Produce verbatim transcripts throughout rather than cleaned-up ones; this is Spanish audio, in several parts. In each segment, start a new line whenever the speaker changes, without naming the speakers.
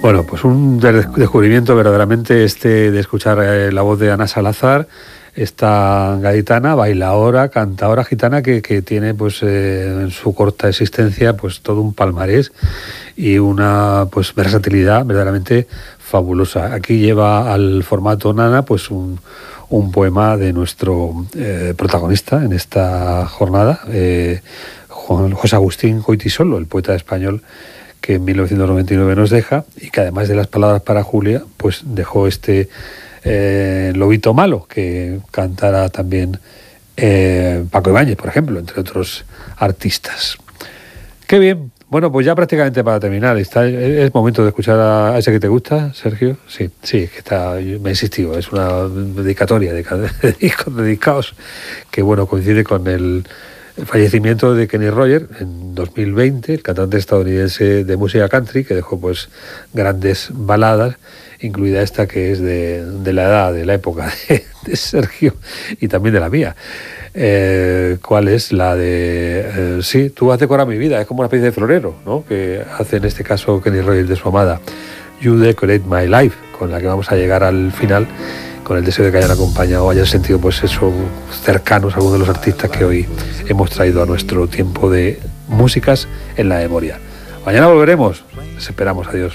Bueno, pues un descubrimiento verdaderamente este de escuchar eh, la voz de Ana Salazar, esta gaditana, bailaora, cantadora gitana que, que tiene pues eh, en su corta existencia pues todo un palmarés y una pues versatilidad verdaderamente fabulosa. Aquí lleva al formato nana pues un, un poema de nuestro eh, protagonista en esta jornada, eh, José Agustín Goytisolo, el poeta español que en mil novecientos noventa y nueve nos deja, y que además de las palabras para Julia, pues dejó este eh, Lobito Malo, que cantará también eh, Paco Ibáñez, por ejemplo, entre otros artistas. Qué bien. Bueno, pues ya prácticamente para terminar, está, es momento de escuchar a ese que te gusta, Sergio. Sí, sí, que está, me he insistido, es una dedicatoria de, de discos dedicados, que bueno, coincide con el El fallecimiento de Kenny Rogers en dos mil veinte, el cantante estadounidense de música country, que dejó pues grandes baladas, incluida esta que es de, de la edad, de la época de, de Sergio y también de la mía. Eh, ¿Cuál es la de... Eh, sí, tú has decorado mi vida, es como una especie de florero, ¿no?, que hace en este caso Kenny Rogers de su amada You Decorate My Life, con la que vamos a llegar al final, con el deseo de que hayan acompañado o hayan sentido pues eso, cercanos a algunos de los artistas que hoy hemos traído a nuestro tiempo de músicas en la memoria. Mañana volveremos, les esperamos, adiós.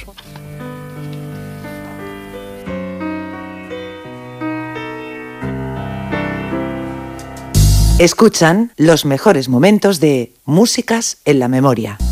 Escuchan los mejores momentos de Músicas en la Memoria.